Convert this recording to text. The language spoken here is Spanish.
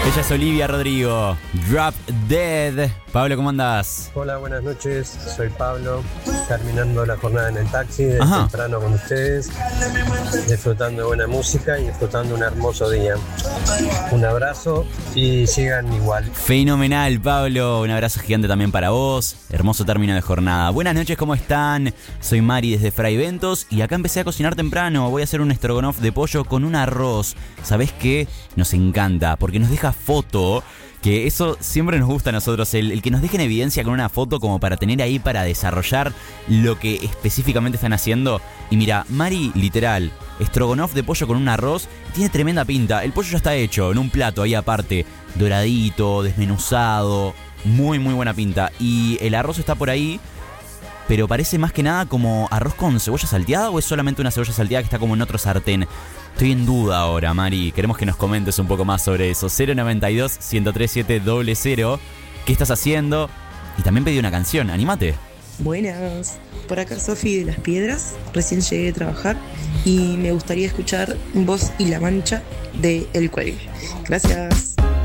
Ella es Olivia Rodrigo, Drop Dead. Pablo, ¿cómo andás? Hola, buenas noches, soy Pablo, terminando la jornada en el taxi de temprano con ustedes, disfrutando de buena música y disfrutando un hermoso día. Un abrazo y sigan igual. Fenomenal, Pablo, un abrazo gigante también para vos, hermoso término de jornada. Buenas noches, ¿cómo están? Soy Mari desde Fray Ventos y acá empecé a cocinar temprano. Voy a hacer un stroganoff de pollo con un arroz. ¿Sabés qué? Nos encanta porque nos deja foto. Que eso siempre nos gusta a nosotros, el que nos dejen evidencia con una foto como para tener ahí para desarrollar lo que específicamente están haciendo. Y mira, Mari, literal, stroganoff de pollo con un arroz, tiene tremenda pinta. El pollo ya está hecho en un plato ahí aparte, doradito, desmenuzado, muy muy buena pinta. Y el arroz está por ahí, pero parece más que nada como arroz con cebolla salteada o es solamente una cebolla salteada que está como en otro sartén. Estoy en duda ahora, Mari. Queremos que nos comentes un poco más sobre eso. 092-103-700. ¿Qué estás haciendo? Y también pedí una canción. Anímate. Buenas. Por acá Sofi de Las Piedras. Recién llegué de trabajar y me gustaría escuchar Voz y la Mancha de El Cuelgue. Gracias.